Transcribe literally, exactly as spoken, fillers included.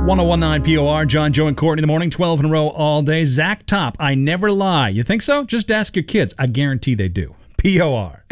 one oh one point nine P O R, John, Joe, and Courtney in the morning, twelve in a row all day. Zach Top, I never lie. You think so? Just ask your kids. I guarantee they do. P O R.